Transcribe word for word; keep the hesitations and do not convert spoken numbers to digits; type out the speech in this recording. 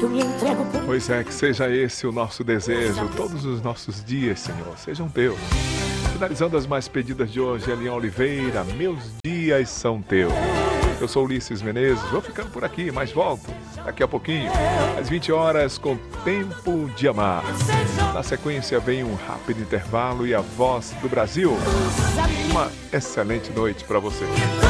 eu me entrego por... Pois é, que seja esse o nosso desejo. Todos os nossos dias, Senhor, sejam teus. Finalizando as mais pedidas de hoje, Eliane Oliveira, meus dias são teus. Eu sou Ulisses Menezes, vou ficando por aqui, mas volto daqui a pouquinho, às vinte horas, com Tempo de Amar. Na sequência vem um rápido intervalo e a Voz do Brasil. Uma excelente noite para você.